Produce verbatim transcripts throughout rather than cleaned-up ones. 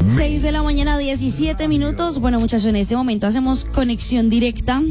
seis de la mañana, diecisiete minutos. Bueno, muchachos, en este momento hacemos conexión directa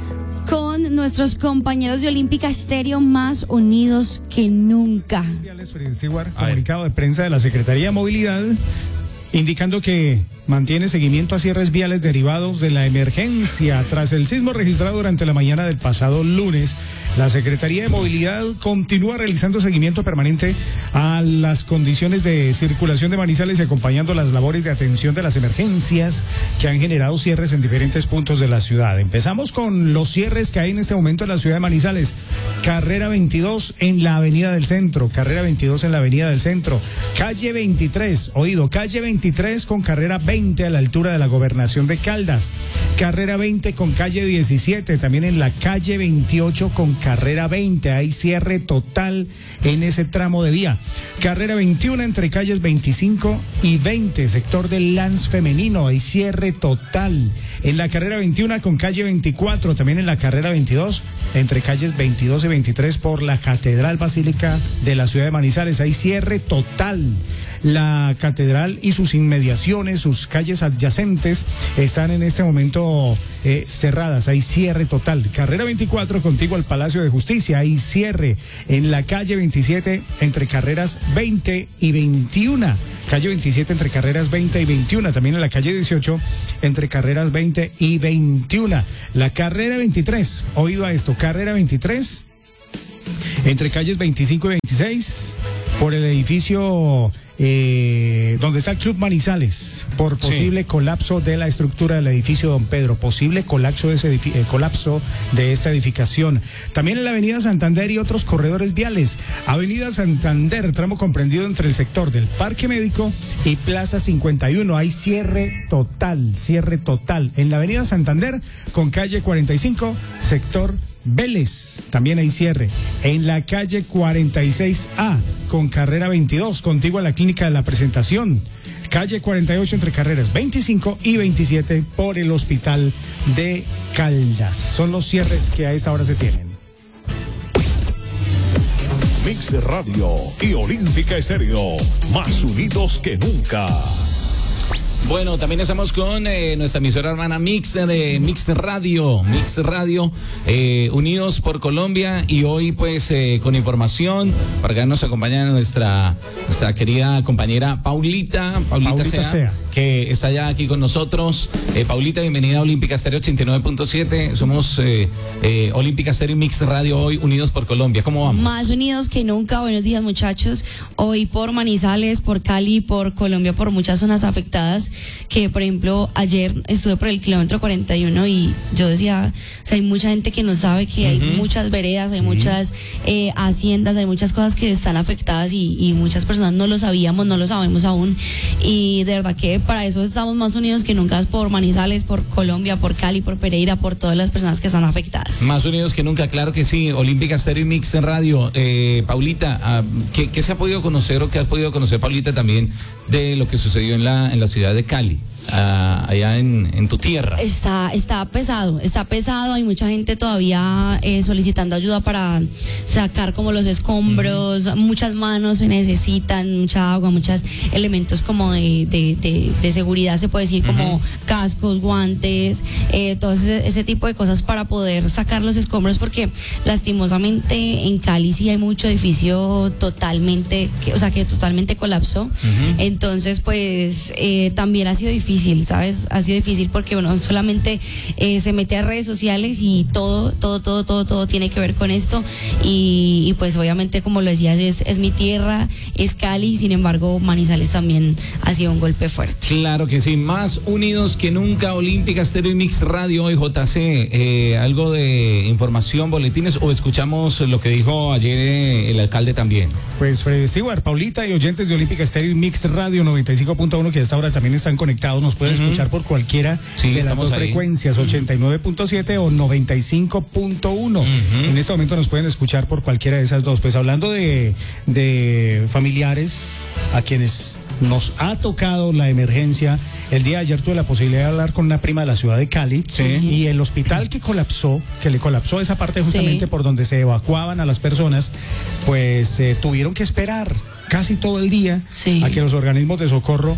con nuestros compañeros de Olímpica Estéreo, más unidos que nunca. Comunicado de prensa de la Secretaría de Movilidad indicando que mantiene seguimiento a cierres viales derivados de la emergencia tras el sismo registrado durante la mañana del pasado lunes. La Secretaría de Movilidad continúa realizando seguimiento permanente a las condiciones de circulación de Manizales y acompañando las labores de atención de las emergencias que han generado cierres en diferentes puntos de la ciudad. Empezamos con los cierres que hay en este momento en la ciudad de Manizales. Carrera veintidós en la Avenida del Centro, Carrera veintidós en la Avenida del Centro, calle veintitrés, oído, calle veintitrés con carrera veinte a la altura de la Gobernación de Caldas, carrera veinte con calle diecisiete, también en la calle veintiocho con carrera veinte, hay cierre total en ese tramo de vía. Carrera veintiuno entre calles veinticinco y veinte, sector del Lance femenino, hay cierre total. En la carrera veintiuno con calle veinticuatro, también en la carrera veintidós, entre calles veintidós y veintitrés por la Catedral Basílica de la ciudad de Manizales, hay cierre total. La catedral y sus inmediaciones, sus calles adyacentes están en este momento eh, cerradas, hay cierre total. Carrera veinticuatro contiguo al Palacio de Justicia, hay cierre. En la calle veintisiete entre carreras veinte y veintiuno, calle veintisiete entre carreras veinte y veintiuno, también en la calle dieciocho entre carreras veinte y veintiuno. La carrera veintitrés, oído a esto, carrera veintitrés entre calles veinticinco y veintiséis por el edificio Eh, donde está el Club Manizales, por posible sí. colapso de la estructura del edificio Don Pedro, posible colapso de, ese edifi- eh, colapso de esta edificación. También en la Avenida Santander y otros corredores viales. Avenida Santander, tramo comprendido entre el sector del Parque Médico y Plaza cincuenta y uno, hay cierre total, cierre total. En la Avenida Santander con calle cuarenta y cinco, sector Vélez, también hay cierre. En la calle cuarenta y seis A con carrera veintidós, contiguo a la Clínica de la Presentación. Calle cuarenta y ocho entre carreras veinticinco y veintisiete por el Hospital de Caldas. Son los cierres que a esta hora se tienen. Mix Radio y Olímpica Estéreo, más unidos que nunca. Bueno, también estamos con eh, nuestra emisora hermana Mix, de Mix Radio, Mix Radio, eh, unidos por Colombia, y hoy pues eh, con información, para que nos acompaña nuestra, nuestra querida compañera Paulita, Paulita, Paulita Sea, Sea, que está ya aquí con nosotros. Eh, Paulita, bienvenida a Olímpica Estéreo ochenta y nueve punto siete, somos eh, eh, Olímpica Estéreo y Mix Radio hoy, unidos por Colombia. ¿Cómo vamos? Más unidos que nunca. Buenos días, muchachos. Hoy por Manizales, por Cali, por Colombia, por muchas zonas afectadas, que por ejemplo ayer estuve por el kilómetro cuarenta y uno y yo decía, o sea, hay mucha gente que no sabe que hay uh-huh. muchas veredas, hay sí. muchas eh, haciendas, hay muchas cosas que están afectadas y, y muchas personas no lo sabíamos, no lo sabemos aún, y de verdad que para eso estamos más unidos que nunca, por Manizales, por Colombia, por Cali, por Pereira, por todas las personas que están afectadas. Más unidos que nunca, claro que sí. Olímpica Estéreo y Mix Radio. eh, Paulita, ¿qué, ¿qué se ha podido conocer o qué has podido conocer, Paulita, también de lo que sucedió en la, en la ciudad de Cali? Uh, allá en, en tu tierra. Está, está pesado, está pesado, hay mucha gente todavía eh, solicitando ayuda para sacar como los escombros, uh-huh. muchas manos se necesitan, mucha agua, muchos elementos como de, de, de, de seguridad, se puede decir, uh-huh. como cascos, guantes, eh, todo ese, ese tipo de cosas para poder sacar los escombros, porque lastimosamente en Cali sí hay mucho edificio totalmente, que, o sea, que totalmente colapsó, uh-huh. entonces pues eh, también ha sido difícil. ¿Sabes? Ha sido difícil porque uno solamente eh, se mete a redes sociales y todo, todo, todo, todo, todo tiene que ver con esto, y, y pues obviamente, como lo decías, es, es mi tierra, es Cali, sin embargo Manizales también ha sido un golpe fuerte. Claro que sí, más unidos que nunca, Olímpica Estéreo y Mix Radio hoy, J C, eh, algo de información, boletines, o escuchamos lo que dijo ayer eh, el alcalde también. Pues Freddy Stewart, Paulita y oyentes de Olímpica Estéreo y Mix Radio noventa y cinco punto uno, que a esta hora también están conectados, nos pueden uh-huh. escuchar por cualquiera sí, de las dos ahí. frecuencias, sí. ochenta y nueve punto siete o noventa y cinco punto uno. Uh-huh. En este momento nos pueden escuchar por cualquiera de esas dos. Pues hablando de, de familiares a quienes nos ha tocado la emergencia, el día de ayer tuve la posibilidad de hablar con una prima de la ciudad de Cali, sí. y el hospital que colapsó, que le colapsó esa parte justamente sí. por donde se evacuaban a las personas, pues eh, tuvieron que esperar casi todo el día sí. a que los organismos de socorro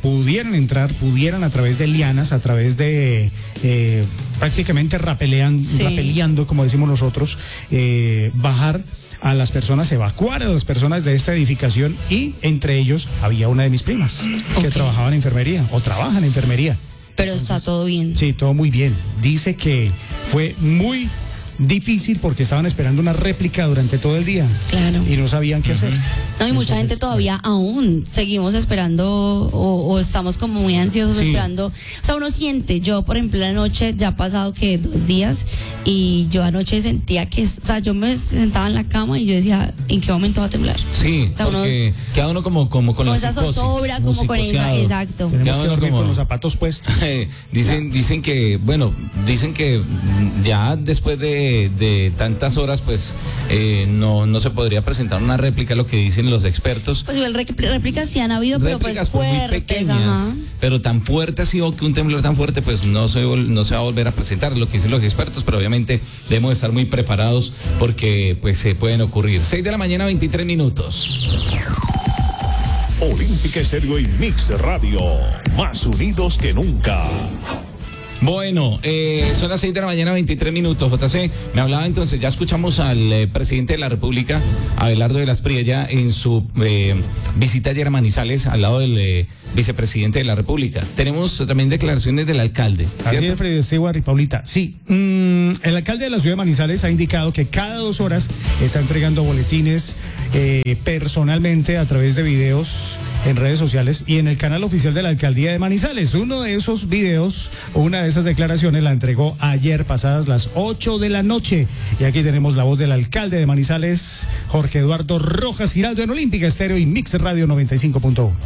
pudieran entrar, pudieran a través de lianas, a través de eh, prácticamente rapelean, Sí. rapeleando, como decimos nosotros, eh, bajar a las personas, evacuar a las personas de esta edificación, y entre ellos había una de mis primas que Ok. trabajaba en enfermería o trabaja en enfermería. Pero está todo bien. Sí, todo muy bien. Dice que fue muy difícil porque estaban esperando una réplica durante todo el día. Claro. Y no sabían qué hacer. No, y mucha Entonces, gente todavía aún seguimos esperando o, o estamos como muy ansiosos Sí. esperando. O sea, uno siente, yo por ejemplo anoche, ya ha pasado que dos días, y yo anoche sentía que, o sea, yo me sentaba en la cama y yo decía, ¿en qué momento va a temblar? Sí, O sea, uno- porque queda uno como, como con Con la esa psicosis, zozobra, como con esa, psicoseado. exacto. Tenemos Ya que uno dormir como- con los zapatos puestos. Eh, dicen, dicen que, bueno, dicen que mm, ya después de, de tantas horas, pues eh, no, no se podría presentar una réplica, lo que dicen los expertos. Pues igual répl- réplicas sí han habido, pero pues Réplicas por muy fuertes, pequeñas, ajá. pero tan fuerte ha sido que un temblor tan fuerte, pues no se, vol- no se va a volver a presentar, lo que dicen los expertos, pero obviamente debemos estar muy preparados porque pues se pueden ocurrir. seis de la mañana, veintitrés minutos. Olímpica Estéreo y Mix Radio, más unidos que nunca. Bueno, eh, son las seis de la mañana, veintitrés minutos. J C, me hablaba entonces, ya escuchamos al eh, presidente de la República, Abelardo de las Priella, en su eh, visita ayer a Manizales, al lado del eh, vicepresidente de la República. Tenemos también declaraciones del alcalde, Así ¿cierto? es, Freddy Stewart y Paulita. Sí, mm, el alcalde de la ciudad de Manizales ha indicado que cada dos horas está entregando boletines eh, personalmente a través de videos en redes sociales y en el canal oficial de la alcaldía de Manizales. Uno de esos videos, una de esas declaraciones la entregó ayer pasadas las ocho de la noche. Y aquí tenemos la voz del alcalde de Manizales, Jorge Eduardo Rojas Giraldo, en Olímpica Estéreo y Mix Radio noventa y cinco punto uno.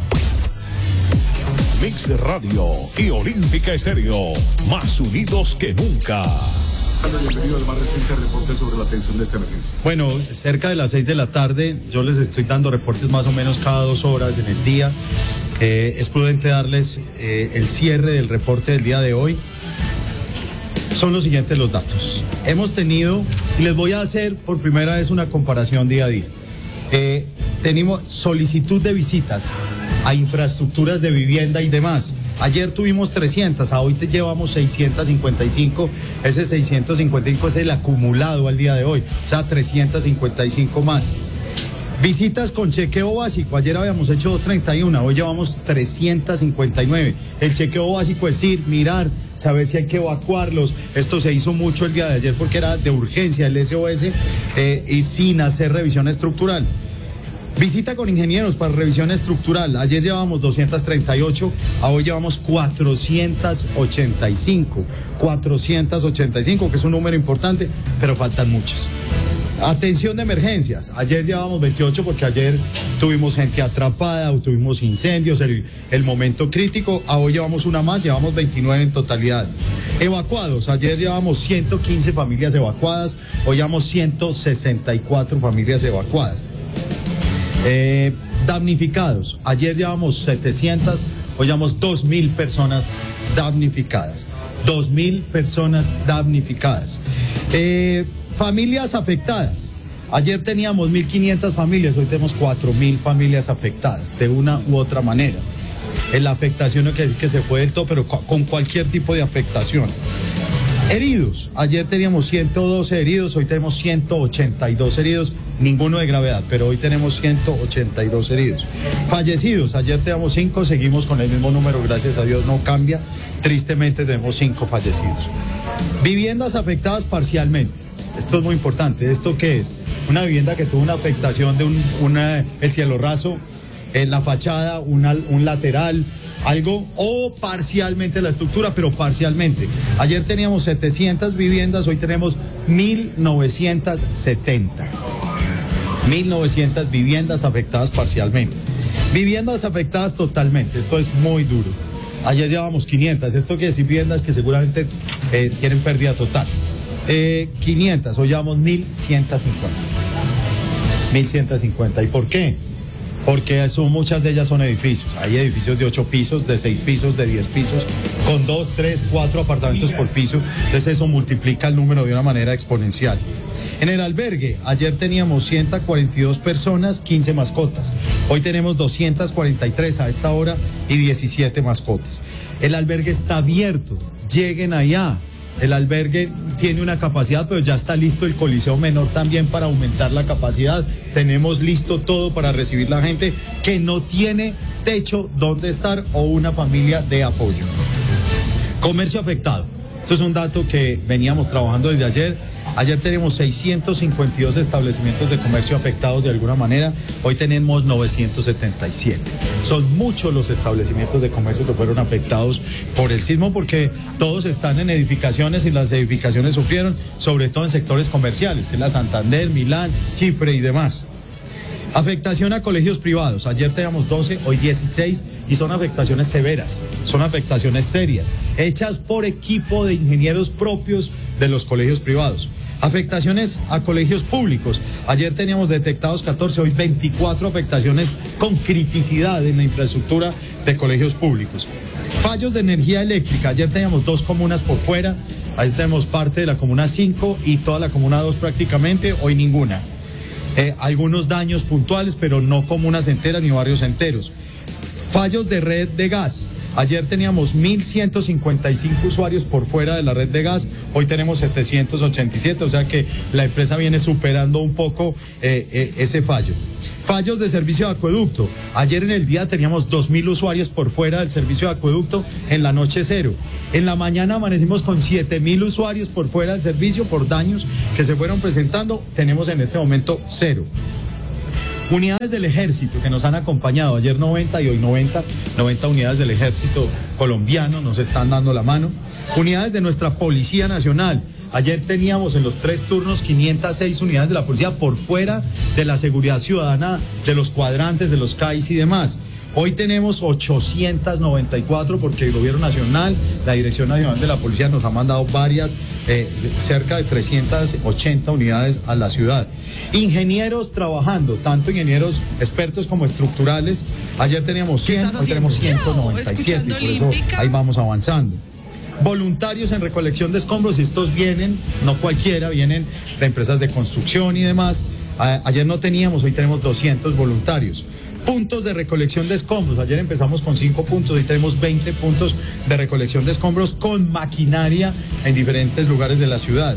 Mix Radio y Olímpica Estéreo, más unidos que nunca. Bienvenido al más reciente reporte sobre la atención de esta emergencia. Bueno, cerca de las seis de la tarde, yo les estoy dando reportes más o menos cada dos horas en el día. Eh, es prudente darles eh, el cierre del reporte del día de hoy. Son los siguientes los datos. Hemos tenido, y les voy a hacer por primera vez una comparación día a día. Eh, tenemos solicitud de visitas a infraestructuras de vivienda y demás. Ayer tuvimos trescientas, a hoy te llevamos seiscientos cincuenta y cinco. Ese seiscientos cincuenta y cinco es el acumulado al día de hoy, o sea, trescientos cincuenta y cinco más. Visitas con chequeo básico, ayer habíamos hecho doscientos treinta y uno, hoy llevamos trescientos cincuenta y nueve. El chequeo básico es ir, mirar, saber si hay que evacuarlos. Esto se hizo mucho el día de ayer porque era de urgencia el S O S eh, y sin hacer revisión estructural. Visita con ingenieros para revisión estructural. Ayer llevábamos doscientos treinta y ocho, a hoy llevamos cuatrocientos ochenta y cinco. cuatrocientos ochenta y cinco, que es un número importante, pero faltan muchas. Atención de emergencias. Ayer llevábamos veintiocho porque ayer tuvimos gente atrapada o tuvimos incendios, el, el momento crítico. A hoy llevamos una más, llevamos veintinueve en totalidad. Evacuados. Ayer llevamos ciento quince familias evacuadas, hoy llevamos ciento sesenta y cuatro familias evacuadas. Eh, damnificados, ayer llevamos setecientas, hoy llevamos dos mil personas damnificadas, dos mil personas damnificadas. Eh, familias afectadas, ayer teníamos mil quinientas familias, hoy tenemos cuatro mil familias afectadas, de una u otra manera. En la afectación no quiere decir que se fue del todo, pero con cualquier tipo de afectación. Heridos, ayer teníamos ciento doce heridos, hoy tenemos ciento ochenta y dos heridos, ninguno de gravedad, pero hoy tenemos ciento ochenta y dos heridos. Fallecidos, ayer teníamos cinco, seguimos con el mismo número, gracias a Dios no cambia, tristemente tenemos cinco fallecidos. Viviendas afectadas parcialmente, esto es muy importante. ¿Esto qué es? Una vivienda que tuvo una afectación de un, una, el cielo raso, en la fachada, una, un lateral, algo, o parcialmente la estructura, pero parcialmente. Ayer teníamos setecientas viviendas, hoy tenemos mil novecientas setenta. mil novecientas viviendas afectadas parcialmente. Viviendas afectadas totalmente, esto es muy duro. Ayer llevábamos quinientas, esto quiere decir viviendas que seguramente eh, tienen pérdida total. Eh, quinientas, hoy llevamos mil ciento cincuenta. mil ciento cincuenta. ¿Y por qué? Porque son, muchas de ellas son edificios. Hay edificios de ocho pisos, de seis pisos, de diez pisos, con dos, tres, cuatro apartamentos por piso. Entonces eso multiplica el número de una manera exponencial. En el albergue, ayer teníamos ciento cuarenta y dos personas, quince mascotas. Hoy tenemos doscientas cuarenta y tres a esta hora y diecisiete mascotas. El albergue está abierto, lleguen allá. El albergue tiene una capacidad, pero ya está listo el Coliseo Menor también para aumentar la capacidad. Tenemos listo todo para recibir la gente que no tiene techo donde estar o una familia de apoyo. Comercio afectado. Esto es un dato que veníamos trabajando desde ayer. Ayer tenemos seiscientos cincuenta y dos establecimientos de comercio afectados de alguna manera. Hoy tenemos novecientos setenta y siete. Son muchos los establecimientos de comercio que fueron afectados por el sismo porque todos están en edificaciones y las edificaciones sufrieron, sobre todo en sectores comerciales, que es la Santander, Milán, Chipre y demás. Afectación a colegios privados. Ayer teníamos doce, hoy dieciséis y son afectaciones severas, son afectaciones serias, hechas por equipo de ingenieros propios de los colegios privados. Afectaciones a colegios públicos. Ayer teníamos detectados catorce, hoy veinticuatro afectaciones con criticidad en la infraestructura de colegios públicos. Fallos de energía eléctrica. Ayer teníamos dos comunas por fuera, ahí tenemos parte de la comuna cinco y toda la comuna dos prácticamente, hoy ninguna. Eh, algunos daños puntuales, pero no comunas enteras ni barrios enteros. Fallos de red de gas. Ayer teníamos mil ciento cincuenta y cinco usuarios por fuera de la red de gas, hoy tenemos setecientos ochenta y siete, o sea que la empresa viene superando un poco eh, eh, ese fallo. Fallos de servicio de acueducto. Ayer en el día teníamos dos mil usuarios por fuera del servicio de acueducto, en la noche cero. En la mañana amanecimos con siete mil usuarios por fuera del servicio por daños que se fueron presentando, tenemos en este momento cero. Unidades del ejército que nos han acompañado, ayer noventa y hoy noventa, noventa unidades del ejército colombiano nos están dando la mano. Unidades de nuestra Policía Nacional. Ayer teníamos en los tres turnos quinientas seis unidades de la policía por fuera de la seguridad ciudadana, de los cuadrantes, de los C A I S y demás. Hoy tenemos ochocientas noventa y cuatro porque el Gobierno Nacional, la Dirección Nacional de la Policía nos ha mandado varias, eh, cerca de trescientas ochenta unidades a la ciudad. Ingenieros trabajando, tanto ingenieros expertos como estructurales. Ayer teníamos cien, hoy tenemos ciento noventa y siete y por eso ahí vamos avanzando. Voluntarios en recolección de escombros, y estos vienen, no cualquiera, vienen de empresas de construcción y demás. A, ayer no teníamos, hoy tenemos doscientos voluntarios. Puntos de recolección de escombros. Ayer empezamos con cinco puntos, hoy tenemos veinte puntos de recolección de escombros con maquinaria en diferentes lugares de la ciudad.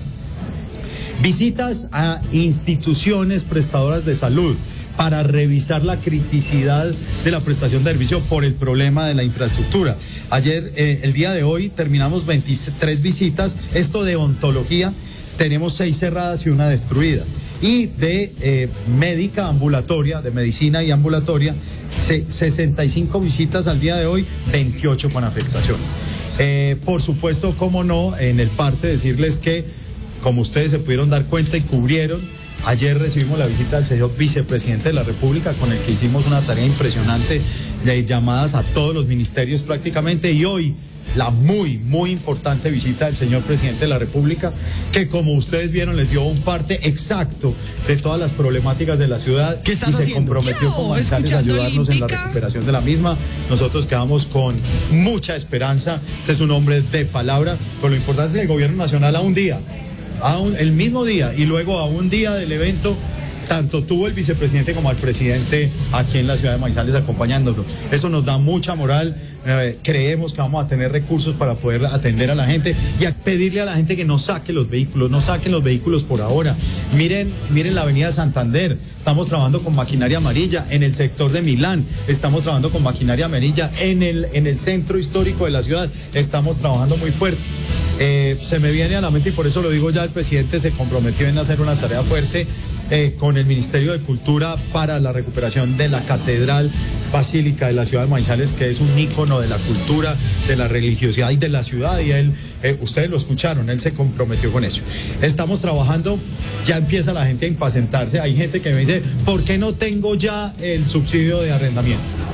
Visitas a instituciones prestadoras de salud para revisar la criticidad de la prestación de servicio por el problema de la infraestructura. Ayer, eh, el día de hoy, terminamos veintitrés visitas, esto de odontología, tenemos seis cerradas y una destruida. Y de eh, médica ambulatoria, de medicina y ambulatoria, sesenta y cinco visitas al día de hoy, veintiocho con afectación. Eh, por supuesto, cómo no, en el parte decirles que, como ustedes se pudieron dar cuenta y cubrieron, ayer recibimos la visita del señor vicepresidente de la República, con el que hicimos una tarea impresionante de llamadas a todos los ministerios prácticamente, y hoy la muy, muy importante visita del señor presidente de la República, que como ustedes vieron les dio un parte exacto de todas las problemáticas de la ciudad. ¿Qué estás y se haciendo? comprometió Yo, con Manizales a ayudarnos Olímpica. en la recuperación de la misma. Nosotros quedamos con mucha esperanza. Este es un hombre de palabra, pero lo importante es que el gobierno nacional a un día, a un, el mismo día y luego a un día del evento, tanto tuvo el vicepresidente como al presidente aquí en la ciudad de Manizales acompañándonos. Eso nos da mucha moral. Eh, creemos que vamos a tener recursos para poder atender a la gente y a pedirle a la gente que no saque los vehículos, no saquen los vehículos por ahora. Miren, miren la avenida Santander, estamos trabajando con maquinaria amarilla. En el sector de Milán estamos trabajando con maquinaria amarilla. En el, en el centro histórico de la ciudad estamos trabajando muy fuerte. Eh, se me viene a la mente, y por eso lo digo ya, el presidente se comprometió en hacer una tarea fuerte eh, con el Ministerio de Cultura para la recuperación de la Catedral Basílica de la ciudad de Manizales, que es un ícono de la cultura, de la religiosidad y de la ciudad, y él, eh, ustedes lo escucharon, él se comprometió con eso. Estamos trabajando, ya empieza la gente a impacientarse, hay gente que me dice, ¿por qué no tengo ya el subsidio de arrendamiento?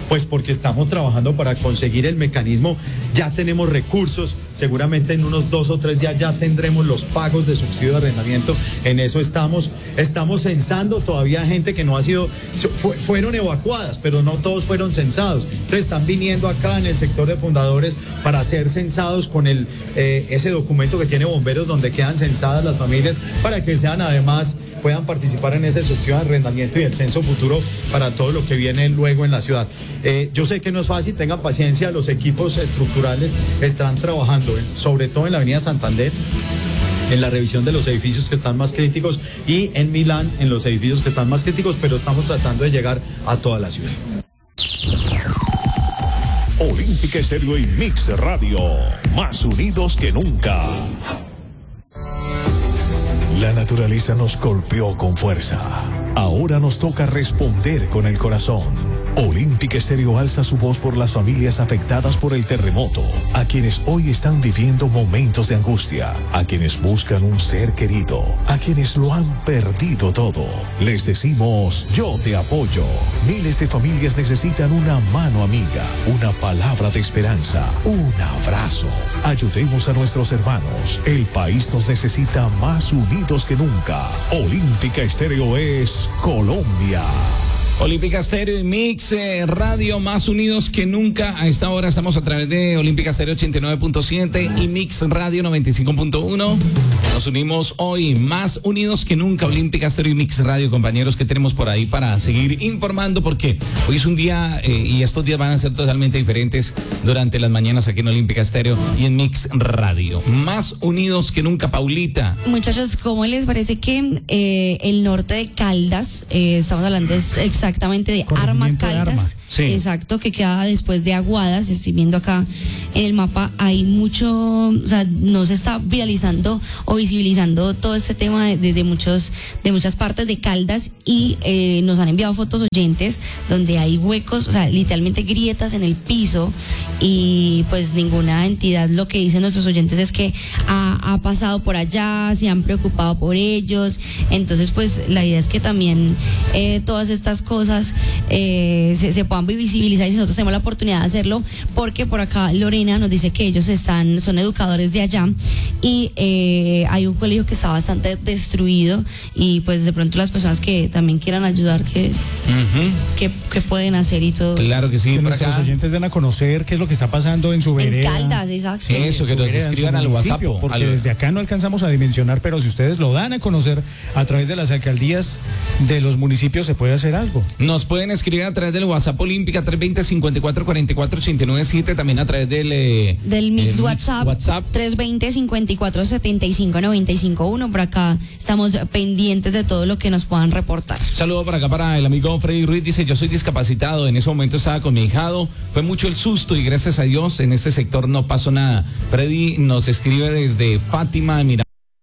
Pues porque estamos trabajando para conseguir el mecanismo, ya tenemos recursos, seguramente en unos dos o tres días ya tendremos los pagos de subsidio de arrendamiento, en eso estamos, estamos censando todavía gente que no ha sido, fu- fueron evacuadas, pero no todos fueron censados, entonces están viniendo acá en el sector de fundadores para ser censados con el eh, ese documento que tiene Bomberos donde quedan censadas las familias para que sean además, puedan participar en ese subsidio de arrendamiento y el censo futuro para todo lo que viene luego en la ciudad. Eh, yo sé que no es fácil, tengan paciencia, los equipos estructurales están trabajando, eh, sobre todo en la avenida Santander, en la revisión de los edificios que están más críticos y en Milán en los edificios que están más críticos, pero estamos tratando de llegar a toda la ciudad. Olímpica Estéreo y Mix Radio, más unidos que nunca. La naturaleza nos golpeó con fuerza. Ahora nos toca responder con el corazón. Olímpica Estéreo alza su voz por las familias afectadas por el terremoto, a quienes hoy están viviendo momentos de angustia, a quienes buscan un ser querido, a quienes lo han perdido todo. Les decimos, yo te apoyo. Miles de familias necesitan una mano amiga, una palabra de esperanza, un abrazo. Ayudemos a nuestros hermanos. El país nos necesita más unidos que nunca. Olímpica Estéreo es Colombia. Olímpica Estéreo y Mix eh, Radio, más unidos que nunca. A esta hora estamos a través de Olímpica Estéreo ochenta y nueve punto siete y Mix Radio noventa y cinco punto uno. Nos unimos hoy más unidos que nunca. Olímpica Estéreo y Mix Radio, compañeros, que tenemos por ahí para seguir informando, porque hoy es un día eh, y estos días van a ser totalmente diferentes durante las mañanas aquí en Olímpica Estéreo y en Mix Radio. Más unidos que nunca, Paulita. Muchachos, ¿cómo les parece que eh, el norte de Caldas, eh, estamos hablando es exactamente de Arma Caldas, de Arma. Sí. Exacto, que queda después de Aguadas? Estoy viendo acá en el mapa, hay mucho, o sea, no se está viralizando o visibilizando todo este tema de, de, de muchos, de muchas partes de Caldas, y eh, nos han enviado fotos oyentes donde hay huecos, o sea, literalmente grietas en el piso, y pues ninguna entidad, lo que dicen nuestros oyentes es que ha, ha pasado por allá, se han preocupado por ellos. Entonces pues la idea es que también eh, todas estas cosas eh, se, se puedan visibilizar, y si nosotros tenemos la oportunidad de hacerlo, porque por acá Lorena nos dice que ellos están, son educadores de allá, y eh, hay un colegio que está bastante destruido, y pues de pronto las personas que también quieran ayudar, que, Uh-huh. que, que pueden hacer y todo. Claro que sí, Que por nuestros acá. oyentes den a conocer qué es lo que está pasando en su En vereda. Caldas, exacto. Sí, eso, que en su nos vereda, en escriban su al WhatsApp. municipio, Porque al- desde acá no alcanzamos a dimensionar, pero si ustedes lo dan a conocer a través de las alcaldías de los municipios, se puede hacer algo. Nos pueden escribir a través del WhatsApp Olímpica tres dos cero, cinco cuatro cuatro cuatro, ocho nueve siete, también a través del eh, Del Mix el WhatsApp, WhatsApp. tres dos cero, cinco cuatro siete cinco nueve cinco uno. Por acá estamos pendientes de todo lo que nos puedan reportar. Saludo por acá para el amigo Freddy Ruiz, dice, yo soy discapacitado, en ese momento estaba con mi hijado, fue mucho el susto y gracias a Dios en este sector no pasó nada. Freddy nos escribe desde Fátima, mira.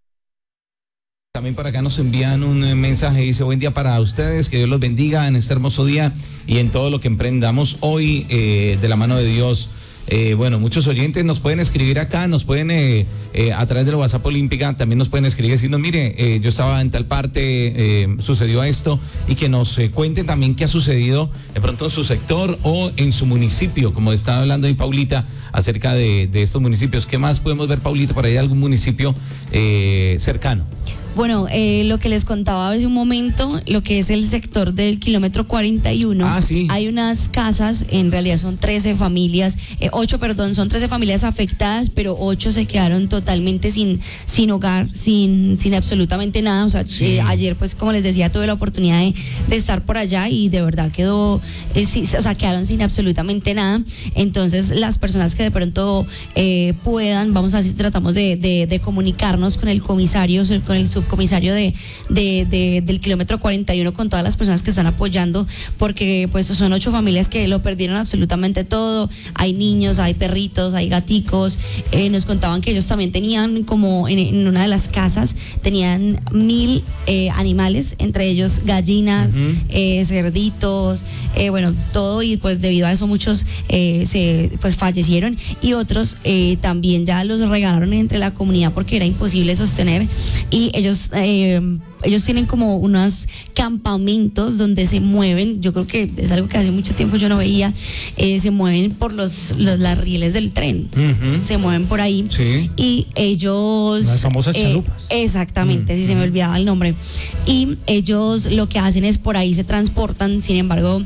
También por acá nos envían un eh, mensaje, dice, buen día para ustedes, que Dios los bendiga en este hermoso día y en todo lo que emprendamos hoy eh, de la mano de Dios. Eh, bueno, muchos oyentes nos pueden escribir acá, nos pueden eh, eh, a través del WhatsApp Olímpica, también nos pueden escribir diciendo, mire, eh, yo estaba en tal parte, eh, sucedió esto, y que nos eh, cuenten también qué ha sucedido de pronto en su sector o en su municipio, como estaba hablando ahí Paulita acerca de, de estos municipios. ¿Qué más podemos ver, Paulita, por ahí algún municipio eh, cercano? Bueno, eh, lo que les contaba hace un momento, lo que es el sector del kilómetro cuarenta y uno. Ah, sí. Hay unas casas, en realidad son trece familias, eh, ocho, perdón, son trece familias afectadas, pero ocho se quedaron totalmente sin, sin hogar, sin, sin absolutamente nada. O sea, Sí. eh, ayer, pues, como les decía, tuve la oportunidad de, de estar por allá y de verdad quedó, eh, sí, o sea, quedaron sin absolutamente nada. Entonces, las personas que de pronto eh, puedan, vamos a ver si tratamos de, de, de comunicarnos con el comisario, con el subcomisario de, de, de, del kilómetro cuarenta y uno, con todas las personas que están apoyando, porque pues son ocho familias que lo perdieron absolutamente todo. Hay niños, hay perritos, hay gaticos. Eh, nos contaban que ellos también tenían, como en, en una de las casas, tenían mil eh, animales, entre ellos gallinas, Uh-huh. eh, cerditos, eh, bueno, todo, y pues debido a eso muchos eh, se pues fallecieron, y otros eh, también ya los regalaron entre la comunidad porque era imposible sostener, y ellos ellos eh, ellos tienen como unos campamentos donde se mueven, yo creo que es algo que hace mucho tiempo yo no veía, eh, se mueven por los, los las rieles del tren, uh-huh. se mueven por ahí, sí. y ellos... Las famosas chalupas. Eh, exactamente, uh-huh. si se me olvidaba el nombre. Y ellos lo que hacen es por ahí se transportan, sin embargo...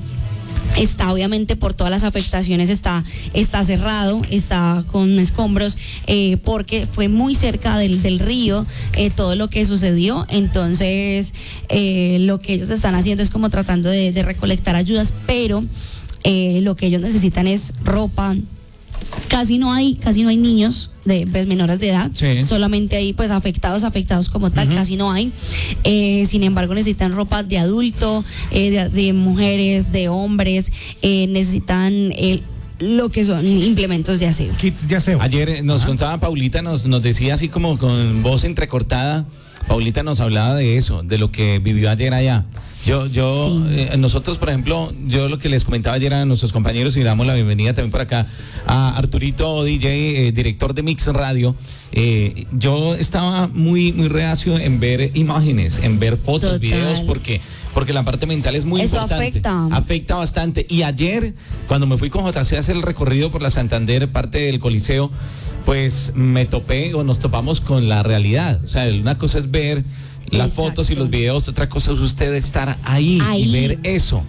Está obviamente por todas las afectaciones, está, está cerrado, está con escombros, eh, porque fue muy cerca del, del río eh, todo lo que sucedió. Entonces eh, lo que ellos están haciendo es como tratando de, de recolectar ayudas, pero eh, lo que ellos necesitan es ropa. Casi no hay, casi no hay niños de pues, menores de edad, sí. solamente hay pues afectados, afectados como tal, uh-huh. casi no hay. Eh, sin embargo, necesitan ropa de adulto, eh, de, de mujeres, de hombres, eh, necesitan eh, lo que son implementos de aseo. Kits de aseo. Ayer nos uh-huh. contaba Paulita, nos, nos decía así como con voz entrecortada. Paulita nos hablaba de eso, de lo que vivió ayer allá. Yo, yo, sí. eh, nosotros, por ejemplo, yo lo que les comentaba ayer a nuestros compañeros, y damos la bienvenida también por acá a Arturito D J, eh, director de Mix Radio. Eh, yo estaba muy, muy reacio en ver imágenes, en ver fotos, Total. videos, porque, porque la parte mental es muy Eso importante. afecta. Afecta bastante. Y ayer, cuando me fui con J C a hacer el recorrido por la Santander, parte del Coliseo, pues me topé o nos topamos con la realidad. O sea, una cosa es ver las Exacto. fotos y los videos, otra cosa es usted estar ahí, ahí y ver eso.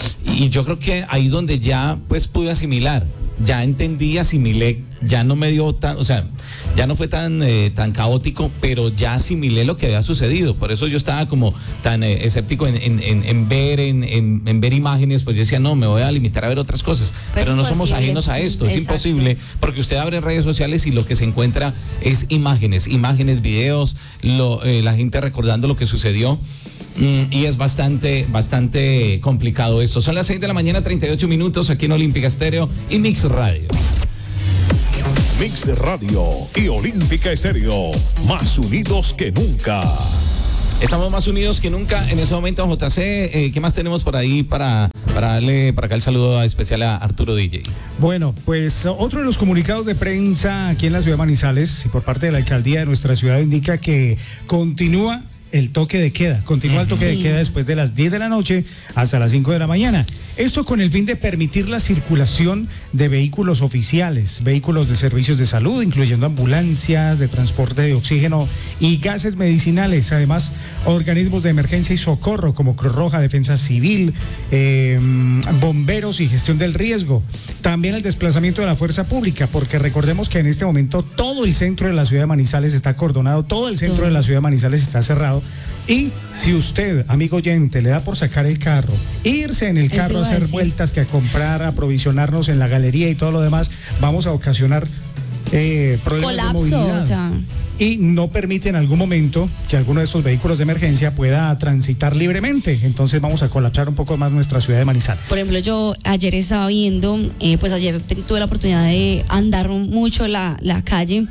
Y yo creo que ahí donde ya pues pude asimilar, ya entendí, asimilé, ya no me dio tan, o sea, ya no fue tan eh, tan caótico, pero ya asimilé lo que había sucedido. Por eso yo estaba como tan eh, escéptico en, en, en, en ver en, en, en ver imágenes, pues yo decía, no, me voy a limitar a ver otras cosas. Pero, pero no somos ajenos a esto, es Exacto. imposible, porque usted abre redes sociales y lo que se encuentra es imágenes, imágenes, videos, lo, eh, la gente recordando lo que sucedió. Mm, y es bastante, bastante complicado esto. Son las seis de la mañana, treinta y ocho minutos, aquí en Olímpica Estéreo y Mix Radio. Mix Radio y Olímpica Estéreo, más unidos que nunca. Estamos más unidos que nunca en ese momento, J C. Eh, ¿Qué más tenemos por ahí para, para darle para acá el saludo especial a Arturo D J? Bueno, pues otro de los comunicados de prensa aquí en la ciudad de Manizales y por parte de la alcaldía de nuestra ciudad indica que continúa el toque de queda, continúa uh-huh. el toque sí. de queda después de las diez de la noche hasta las cinco de la mañana. Esto con el fin de permitir la circulación de vehículos oficiales, vehículos de servicios de salud, incluyendo ambulancias, de transporte de oxígeno y gases medicinales. Además, organismos de emergencia y socorro como Cruz Roja, Defensa Civil, eh, bomberos y gestión del riesgo. También el desplazamiento de la fuerza pública, porque recordemos que en este momento todo el centro de la ciudad de Manizales está acordonado, todo el centro de la ciudad de Manizales está cerrado. Y si usted, amigo oyente, le da por sacar el carro, irse en el carro a hacer vueltas, que a comprar, a aprovisionarnos en la galería y todo lo demás, vamos a ocasionar eh, problemas colapso, de movilidad. O sea. Y no permite en algún momento que alguno de estos vehículos de emergencia pueda transitar libremente. Entonces vamos a colapsar un poco más nuestra ciudad de Manizales. Por ejemplo, yo ayer estaba viendo, eh, pues ayer tuve la oportunidad de andar mucho la, la calle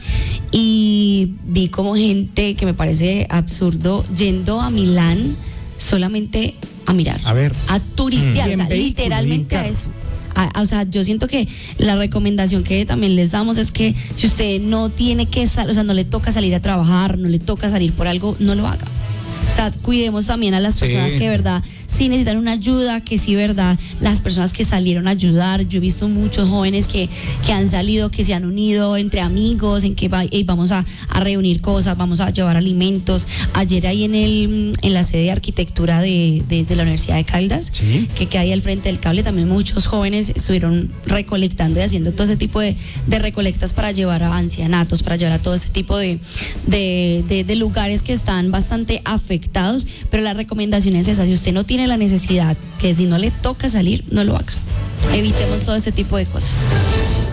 y vi como gente, que me parece absurdo, yendo a Milán solamente a mirar. A ver. A turistear, mm. o sea, vehículo, literalmente a eso. A, o sea, yo siento que la recomendación que también les damos es que si usted no tiene que salir, o sea, no le toca salir a trabajar, no le toca salir por algo, no lo haga. O sea, cuidemos también a las personas sí. que de verdad sí necesitan una ayuda, que sí, verdad, las personas que salieron a ayudar. Yo he visto muchos jóvenes que, que han salido, que se han unido entre amigos, en que va, hey, vamos a, a reunir cosas, vamos a llevar alimentos. Ayer ahí en el en la sede de arquitectura de, de, de la Universidad de Caldas, ¿sí? que queda ahí al frente del cable, también muchos jóvenes estuvieron recolectando y haciendo todo ese tipo de, de recolectas para llevar a ancianatos, para llevar a todo ese tipo de, de, de, de lugares que están bastante afectados. Pero la recomendación es esa: si usted no tiene la necesidad, que si no le toca salir, no lo haga. Evitemos todo ese tipo de cosas.